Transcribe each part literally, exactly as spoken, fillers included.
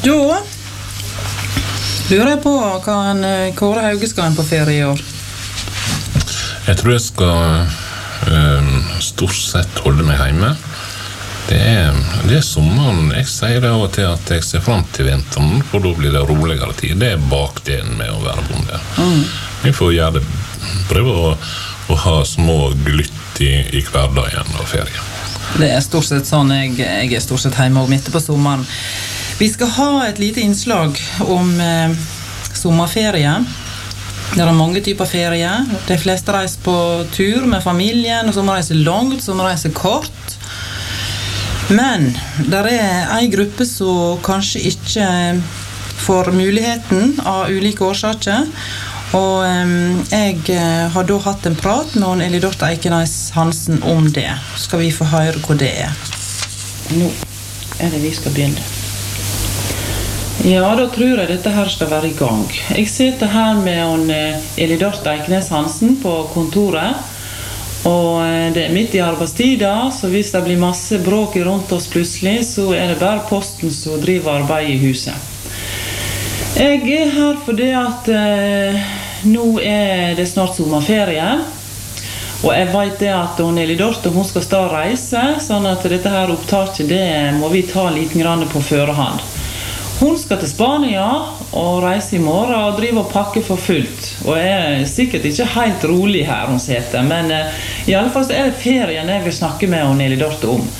Da lurer jeg på hva en Kåre Hauge skal en på ferie i år. Jeg tror jeg skal uh, stort sett holde meg hjemme. Det er, det er sommeren. Jeg sier det av og til at jeg ser frem til vinteren, for da blir det roligere tid. Det er bakdelen med å være bonde. Mm. Jeg får gjøre det, prøve å, å ha små glytt i, i hverdagen og ferie. Det er stort sett sånn. Jeg, jeg er stort sett hjemme og midt på sommeren. Vi skal ha et lite innslag om eh, sommerferie. Det er mange typer ferie. De fleste reiser på tur med familien, og som reiser langt, som reiser kort. Men der er en gruppe som kanskje ikke får muligheten av ulike årsaker. Og um, jeg har da hatt en prat med Eli Dorte Eikenes Hansen om det. Skal vi få høre hva det er. Nå er det vi skal begynne. Ja, da tror jeg dette her skal være i gang. Jeg sitter her med Eli Dorte Eikenes Hansen på kontoret. Og det er midt i arbeidstida, så hvis det blir masse bråk rundt oss plutselig, så er det bare posten som driver arbeid i huset. Jeg er her fordi at eh, nå er det snart sommerferie, og jeg vet det at Eli Dorte hun skal stå og reise, sånn at dette her opptaket det må vi ta litt grann på førehånd. Hun skal til Spania og reise i morgen og drive og pakke for fullt. Og er sikkert ikke helt rolig her hun sitter, men eh, i alle fall så er det ferien jeg vil snakke med Eli Dorte om.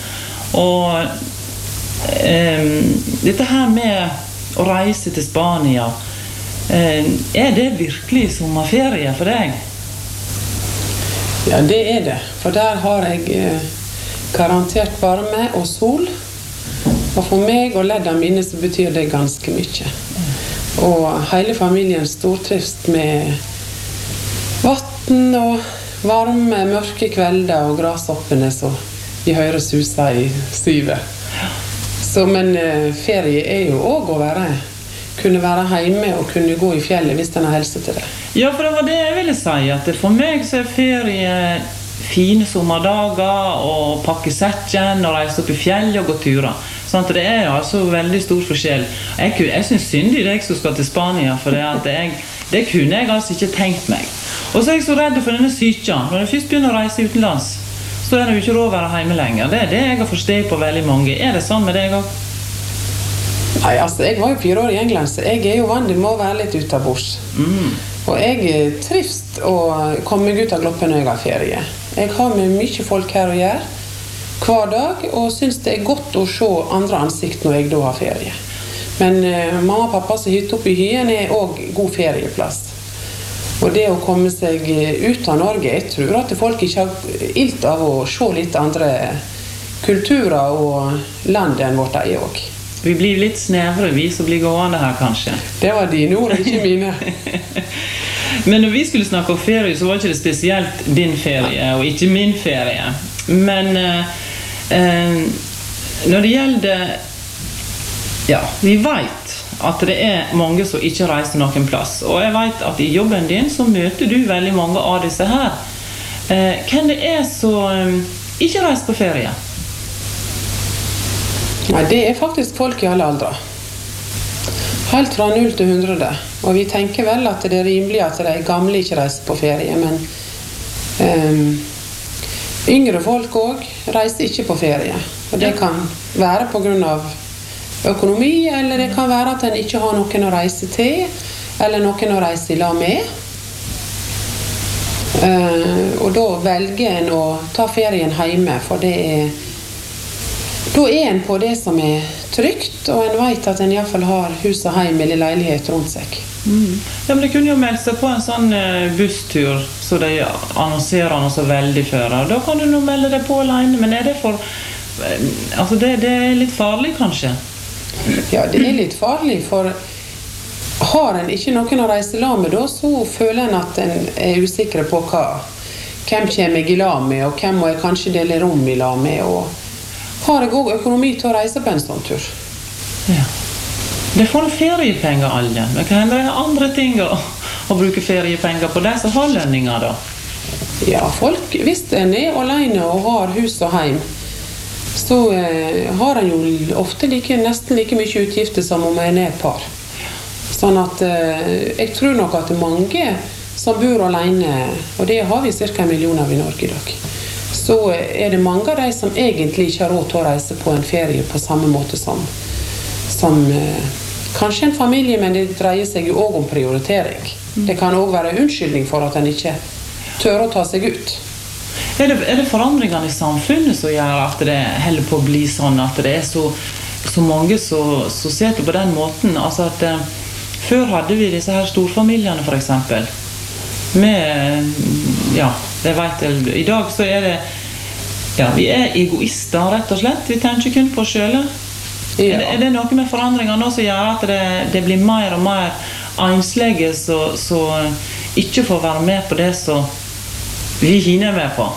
Og eh, dette her med å reise til Spania, eh, er det virkelig sommerferie for deg? Ja, det er det. For der har jeg eh, garantert varme og sol. Og for meg og ledda mine så betyr det ganske mye. Og hele familien stortrives med vatten og varme, mørke kvelder og grashoppene så vi hører susa i syvet. Så, men eh, ferie er jo også å være, kunne være hjemme og kunne gå i fjellet hvis den har helse til det. Ja, for det var det jeg ville si, at for meg så er ferie fine sommerdager og pakke sekken og reise opp i fjellet og gå turer. Sånn at det er altså veldig stor forskjell. Jeg, jeg synes synd i deg som skal til Spania, for det, at jeg, det kunne jeg altså ikke tenkt meg. Og så er jeg så redd for denne sykja. Når jeg først begynner å reise utenlands, så er det jo ikke råd å være hjemme lenger. Det er det jeg har forstått på veldig mange. Er det sånn med deg også? Nei, altså, jeg var jo fire år i England, så jeg er jo vant til å være litt ute av bords. Mm. Og jeg trives å komme meg ut av gloppen når jeg har ferie. Jeg har med mye folk her å gjøre hver dag, og synes det er godt å se andre ansikt når jeg da har ferie. Men uh, mamma og pappa som hytter opp i hyen er også god ferieplass. Og det å komme seg ut av Norge, jeg tror at folk ikke har ilt av å se litt andre kulturer og land enn vårt eget også. Vi blir litt snevre, vi som blir gående her kanskje. Det var dine ord, ikke mine. Men når vi skulle snakke om ferie, så var ikke det spesielt din ferie, og ikke min ferie. Men eh, eh, når det gjelder, ja, vi vet at det er mange som ikke reiser noen plass. Og jeg vet at i jobben din så møter du veldig mange av disse her. Eh, hvem det er som eh, ikke reiser på ferie? Nei, det er faktisk folk i alle aldre. Helt fra null til hundre. Og vi tenker vel at det er rimelig at de gamle ikke reiser på ferie, men um, yngre folk også reiser ikke på ferie. Og det kan være på grunn av økonomi, eller det kan være at en ikke har noen å reise til, eller noen å reise i lag med. Uh, og da velger en å ta ferien hjemme, for det er da er en på det som er trygt, og en vet at en i hvert fall har hus og heim eller leilighet rundt seg. Mm. Ja, men det kunne jo melde seg på en sånn uh, busstur, så de annonserer noe så veldig før. Da kan du nå melde deg på alene, men er det for... Uh, altså, det, det er litt farlig, kanskje? Ja, det er litt farlig, for har en ikke noen å reise lag med da, så føler en at en er usikker på hva. Hvem kommer jeg i lag med, og hvem må jeg kanskje dele rom i lag med, og har jeg også økonomi til å reise på en sånn tur? Ja. Det får feriepenger, alle. Men kan det være andre ting å, å bruke feriepenger på det, så har lønninger da? Ja, folk, hvis en er alene og har hus og heim, så eh, har en jo ofte like, nesten like mye utgifter som om en er et par. Sånn at eh, jeg tror nok at mange som bor alene, og det har vi cirka en million av i Norge i dag, så er det mange av de som egentlig ikke har råd til å reise på en ferie på samme måte som, som eh, kanskje en familie, men det dreier seg jo også om prioritering. Det kan også være unnskyldning for at en ikke tør å ta seg ut. Er det, er det forandringene i samfunnet som gjør at det heller på å bli sånn, at det er så, så mange som ser det på den måten? Altså at eh, før hadde vi disse her storfamiliene for eksempel. Med, ja, det vet jeg. I dag så er det, ja, vi er egoister rett og slett. Vi tenker kun på oss selv. Ja. Er, det, er det noe med forandringer nå som gjør at det, det blir mer og mer enslige som ikke får være med på det som vi hinner med på?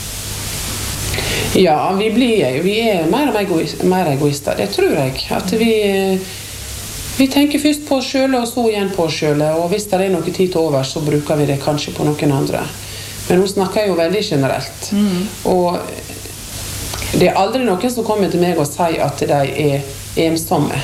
Ja, vi, blir, vi er mer og mer, mer egoister, det tror jeg. At vi, vi tenker først på oss selv, og så igjen på oss selv. Og hvis det er noe tid til over, så bruker vi det kanskje på noen andre. Men hun snakker jo veldig generelt. Mm. Og det er aldri noen som kommer til meg og sier at de er ensomme.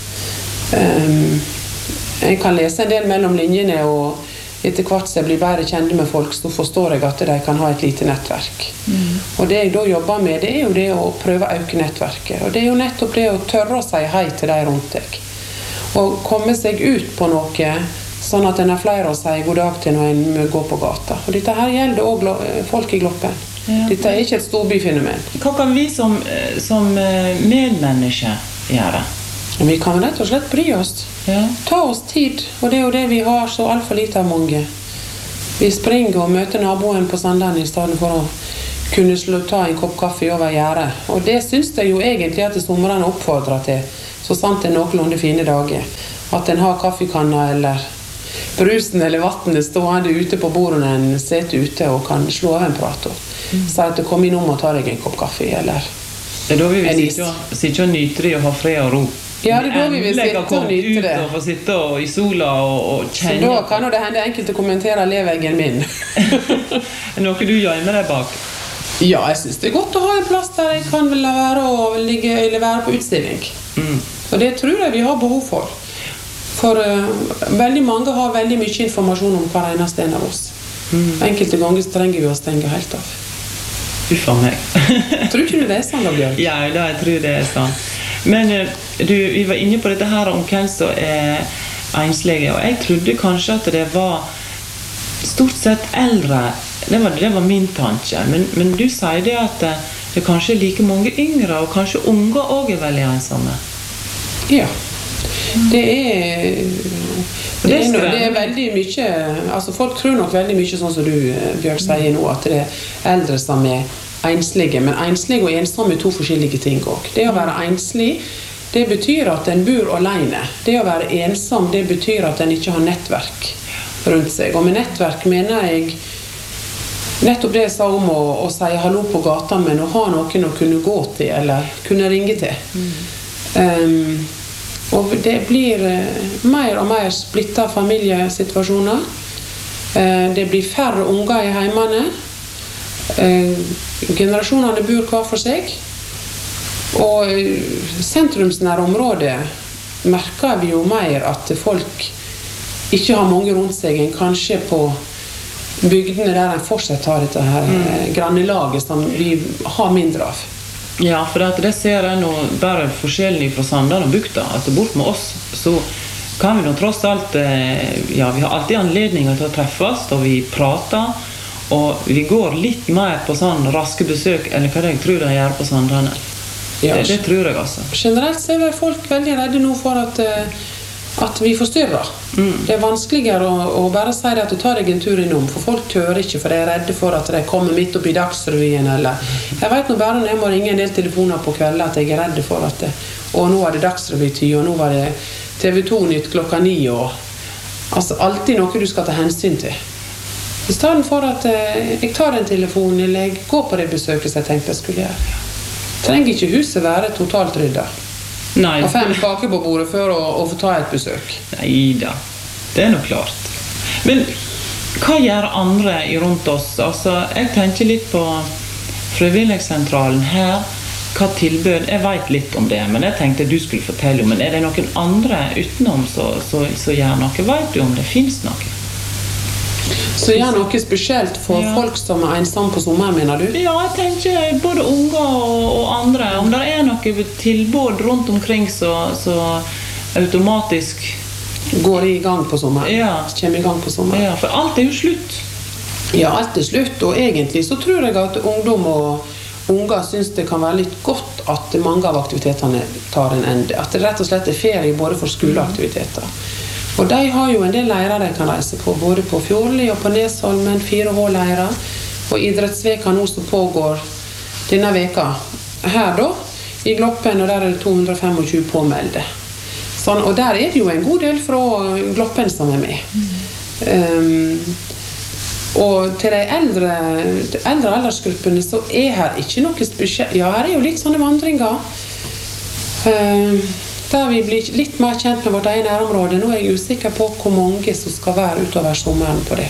Um, jeg kan lese en del mellom linjene, og etter hvert som jeg blir bedre kjent med folk, så forstår jeg at de kan ha et lite nettverk. Mm. Og det jeg da jobber med, det er jo det å prøve å øke nettverket. Og det er jo nettopp det å tørre å si hei til de rundt deg. Og komme seg ut på noe, sånn at en har flere å si god dag til når en går på gata. Og dette her gjelder også folk i Gloppen. Ja. Dette er ikke et storbyfenomen. Hva kan vi som, som medmennesker gjøre? Vi kan rett og slett bry oss. Ja. Ta oss tid, og det er jo det vi har så alt for lite av mange. Vi springer og møter naboen på Sandane i stedet for å kunne slå, ta en kopp kaffe over gjerdet. Og det synes jeg jo egentlig at sommeren oppfordrer til, så sant det er noenlunde fine dager. At en har kaffekanner eller brusen eller vattnet stående ute på bordet når en sitter ute og kan slå av en prat. Mm. Så at det kommer inn om og tar deg en kopp kaffe eller det er da vi vil sitte og nyte det og ha fred og ro. Ja, det er da vi vil sitte og nyte det. Og få sitte og i sola og, og kjenne. Så da kan det hende enkelte kommentere leveggen min. Er noe du gjør med deg bak? Ja, jeg synes det er godt å ha en plass der jeg kan vel være og ligge, eller være på utstilling. Mm. Og det tror jeg vi har behov for. For uh, veldig mange har veldig mye informasjon om hver eneste en av oss. Mm. Enkelte ganger trenger vi å stenge helt av. Uffa meg. Tror ikke du det er sånn da, Bjørk? Ja, da, jeg tror det er sånn. Men du, vi var inne på dette her om hvem som er enslige, og jeg trodde kanskje at det var stort sett eldre. Det var, det var min tanke. Men, men du sier det at det kanskje er like mange yngre, og kanskje unge også er veldig ensomme. Ja. Det er, det er, no, det er veldig mye, altså folk tror nok veldig mye sånn som du, Bjørk, sier nå, at det er eldre som er enslige, men enslige og ensomme er to forskjellige ting også. Det å være enslig, det betyr at en bor alene. Det å være ensom, det betyr at en ikke har nettverk rundt seg. Og med nettverk mener jeg nettopp det jeg sa om å, å si hallo på gata, men å ha noen å kunne gå til, eller kunne ringe til. Mm. Um, og det blir uh, mer og mer splittet familiesituasjoner. Uh, det blir færre unger i heimene. Uh, generasjonene bor hver for seg. Og uh, sentrumsnære området merker vi jo mer at folk ikke har mange rundt seg enn kanskje på bygdene der en fortsatt har dette her mm. grannelaget som vi har mindre av. Ja, for det, det ser jeg nå bare forskjellen fra Sandane og Bukta, at bort med oss så kan vi nå tross alt, ja, vi har alltid anledninger til å treffes, og vi prater, og vi går litt mer på sånn raske besøk, eller hva det jeg tror de gjør på Sandane. Ja, det, det tror jeg altså. Generelt så er folk veldig redde nå for at at vi forstyrrer. Mm. Det er vanskeligere å, å bare si det at du tar deg en tur innom, for folk tør ikke, for de er redde for at de kommer midt opp i Dagsrevyen, eller jeg vet nå bare når jeg må ringe en del telefoner på kvelden at jeg er redde for at det, og nå er det Dagsrevy-tid, og nå var det T V to-nytt klokka ni, og altså alltid noe du skal ta hensyn til. I stedet for at eh, jeg tar en telefon, eller jeg går på det besøket som jeg tenkte jeg skulle gjøre. Trenger ikke huset være totalt ryddet. Nei. Og fem kaker på bordet før å, å få ta et besøk. Neida, det er nok klart. Men hva gjør andre rundt oss? Altså, jeg tenker litt på frivillighetssentralen her. hva tilbud, jeg vet litt om det, men jeg tenkte du skulle fortelle om, men er det noen andre utenom så, så, så gjør noe, vet du om det finnes noe? Så gjør noe spesielt for ja. folk som er ensomme på sommeren, mener du? Ja, jeg tenker både unger og, og andre, om det er noe tilbud rundt omkring så, så automatisk går i gang på sommeren, ja. kommer i gang på sommeren. Ja, for alt er jo slutt. Ja, alt er slutt, og egentlig så tror jeg at ungdom og unger synes det kan være litt godt at mange av aktivitetene tar en ende. At det rett og slett er ferie både for skoleaktiviteter. Og de har jo en del leirer de kan reise på, både på Fjordli og på Nesholmen, fire H-leirer. Og idrettsveka nå som pågår denne veka her da, i Gloppen, og der er det to hundre og tjuefem påmelde. Sånn, og der er det jo en god del fra Gloppen som er med. Um, Og til de eldre, de eldre aldersgruppene så er her ikke noe spesielt. Ja, her er jo litt sånne vandringer. Uh, der vi blir litt mer kjent med vårt egen nærområde. Nå er jeg usikker på hvor mange som skal være utover sommeren på det.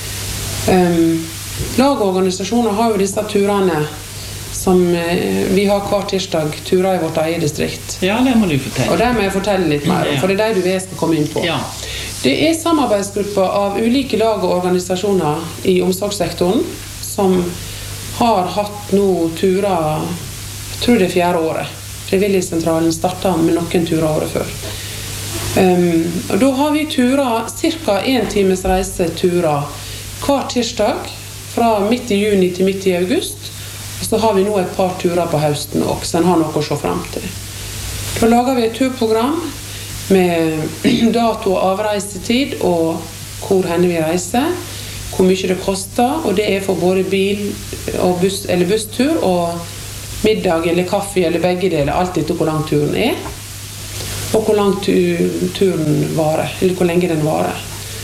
Um, lag og organisasjoner har jo disse turene som uh, vi har hver tirsdag, turer i vårt eget distrikt. Ja, det må du fortelle. Og det må jeg fortelle litt mer om, for det er det du vet skal komme inn på. Ja. Det er samarbeidsgrupper av ulike lag og organisasjoner i omsorgssektoren som har hatt nå turer, jeg tror det er fjerde året. Frivilligsentralen startet med noen turer året før. Um, og da har vi turer, cirka en times reise turer hver tirsdag fra midt i juni til midt i august. Og så har vi nå et par turer på høsten også, så en har noe å se frem til. Da lager vi et turprogram med dato og avreisetid og hvor henne vi reiser, hvor mye det koster, og det er for både bil og buss, eller busstur og middag eller kaffe eller begge deler, alt etter hvor lang turen er og hvor lang turen varer, eller hvor lenge den varer.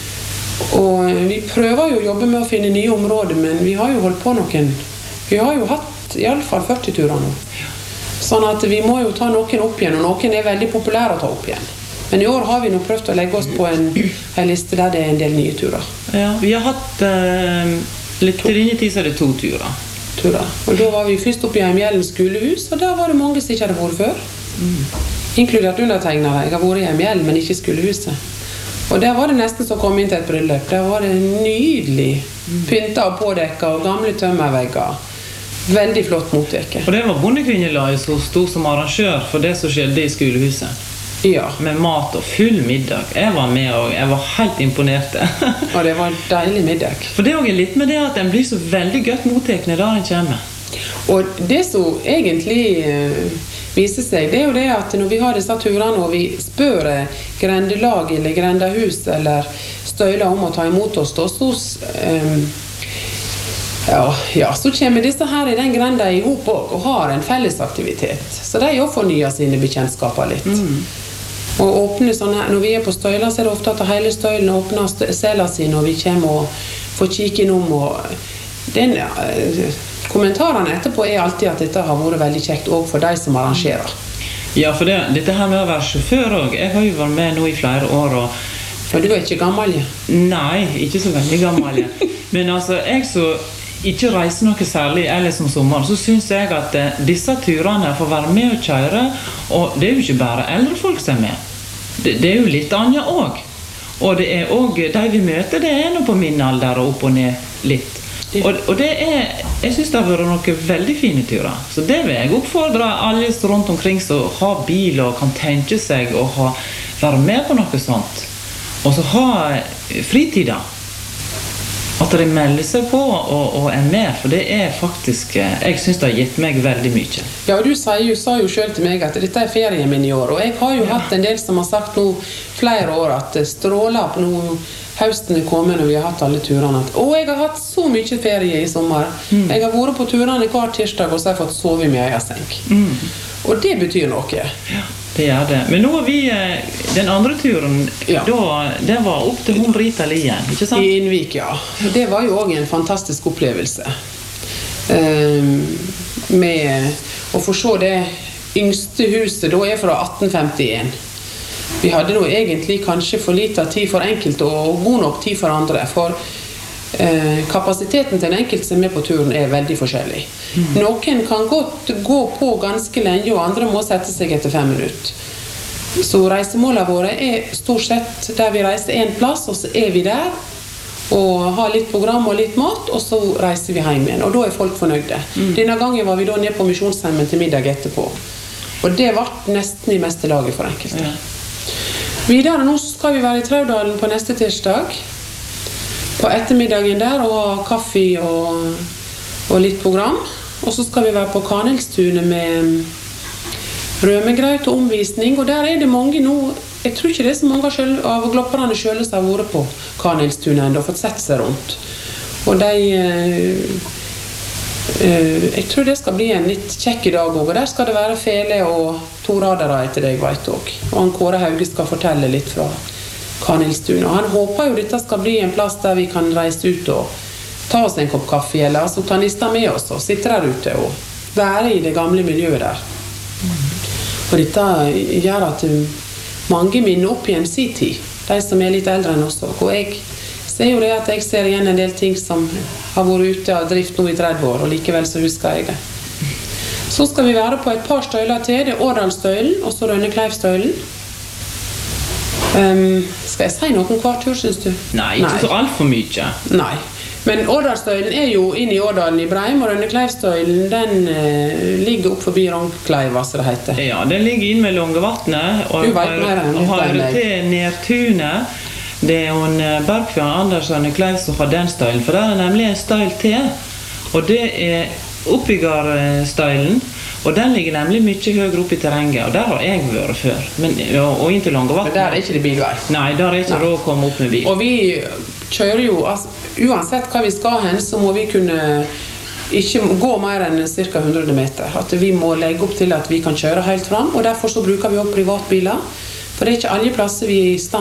Og vi prøver jo å jobbe med å finne nye områder, men vi har jo holdt på noen, vi har jo hatt i alle fall førti turer nå. Sånn at vi må jo ta noen opp igjen, og noen er veldig populære å ta opp igjen. Men i år har vi nå prøvd å legge oss på en, en liste der det er en del nye turer. Ja, vi har hatt eh, litt til denne tid så er det to turer. Turer. Og da var vi først oppe i Heimjellen skolehus, og der var det mange som ikke hadde vært før. Mm. Inkludert undertegnere. Jeg har vært i Heimjellen, men ikke skolehuset. Og der var det nesten som kom inn til et bryllup. Der var det nydelig pyntet og pådekket og gamle tømmervegger. Veldig flott motveke. Og det var Bondekvinnelaget som stod som arrangør for det som skjedde i skolehuset. Ja. Med mat og full middag. Jeg var med og jeg var helt imponert. Og det var en deilig middag. For det er også litt med det at en blir så veldig godt mottekende der en kommer. Og det som egentlig uh, viser seg, det er jo det at når vi har disse turene og vi spør grendelag eller grendahus eller støyler om å ta imot oss, da så um, Ja, ja, så kommer disse her i den grenda i hop og har en fellesaktivitet. Så de jo fornyer sine bekjentskaper litt. Mm. Og åpne sånne, når vi er på støyler, så er det ofte at hele støylen åpner seler sine, og vi kommer og får kikke innom. Og den, kommentarene etterpå er alltid at dette har vært veldig kjekt, også for de som arrangerer. Ja, for det, dette her med å være sjåfør også, jeg har jo vært med nå i flere år. Og for du er ikke gammel, ja? Nei, ikke så veldig gammel, ja. Men altså, jeg så ikke reiser noe særlig eller som sommer, så synes jeg at eh, disse turene får være med å kjøre, og det er jo ikke bare eldre folk som er med. Det, det er jo litt annet også. Og det er også, de vi møter, det er noe på min alder og opp og ned litt. Og, og det er, jeg synes det har vært noen veldig fine turer. Så det vil jeg oppfordre alle rundt omkring som har bil og kan tenke seg å ha, være med på noe sånt. Og så ha fritida. At de melder seg på og, og er med, for det er faktisk, jeg synes det har gitt meg veldig mye. Ja, og du sa jo, sa jo selv til meg at dette er ferien min i år, og jeg har jo ja. hatt en del som har sagt nå flere år at stråler på nå høsten er kommet når vi har hatt alle turene. Og jeg har hatt så mye ferie i sommer. Mm. Jeg har vært på turene hver tirsdag, og så har jeg fått sove i min egen seng. Mm. Og det betyr noe. Ja. Det gjør det. Men nå var vi, den andre turen, ja. da, det var opp til hun Brita Lien, ikke sant? I Innvik, ja. Det var jo også en fantastisk opplevelse. Um, med å få se det yngste huset, da er fra atten femtien. Vi hadde nå egentlig kanskje for lite tid for enkelte og god nok tid for andre, for eh, kapasiteten til den enkelte som er med på turen er veldig forskjellig. Mm. Noen kan godt gå på ganske lenge, og andre må sette seg etter fem minutter. Så reisemålene våre er stort sett der vi reiser en plass, og så er vi der, og har litt program og litt mat, og så reiser vi hjem igjen, og da er folk fornøyde. Mm. Denne gangen var vi da ned på misjonsheimen til middag etterpå, og det var nesten i meste laget for enkelte. Ja. Videre nå skal vi være i Traudalen på neste tirsdag, på ettermiddagen der, og ha kaffe og, og litt program, og så skal vi være på Kanelstunet med rømegrøt og omvisning, og der er det mange nå. Jeg tror ikke det er så mange av glopperne selv som har vært på Kanelstunet enda, og fått sett seg rundt. Og de, eh, eh, jeg tror det skal bli en litt kjekk i dag også, og der skal det være fele og to radere etter det jeg vet også. Og han Kåre Hauge skal fortelle litt fra Kanelstunet. Og han håper jo dette skal bli en plass der vi kan reise ut og ta oss en kopp kaffe, eller altså ta nister med oss og sitte der ute og være i det gamle miljøet der. Og dette gjør at mange minner opp igjen sin tid, de som er litt eldre enn oss. Og jeg ser jo det at jeg ser igjen en del ting som har vært ute av drift nå i tretti år, og likevel så husker jeg det. Så skal vi være på et par støyler til. Det er Årdalsstøylen, og så Rønnekleivstøylen. Um, skal jeg si noen hver tur, synes du? Nei, ikke Nei. Så alt for mye. Nei. Men Årdalsstøylen er jo inne i Årdalen i Breim, og Rønnekleivstøylen, den eh, ligger opp forbi Rongkleiva, som det heter. Ja, den ligger inn med Longevatnet, og, og har til Nertunet. Det er en Bergfjord Anders Rønnekleiv som har den støylen, for der er nemlig en støyl til, og det er Oppbyggarstøylen, og den ligger nemlig mye høyere opp i terrenget, og der har jeg vært før, men, og, og inn til Longevatnet. Men der er ikke det bilvei? Nei, der er ikke råd å komme opp med bil. Og vi kjører jo, altså, uansett hva vi skal hen, så må vi kunne ikke gå mer enn cirka hundre meter. At vi må legge opp til at vi kan kjøre helt fram, og derfor så bruker vi også privatbiler, for det er ikke alle plasser vi er i stand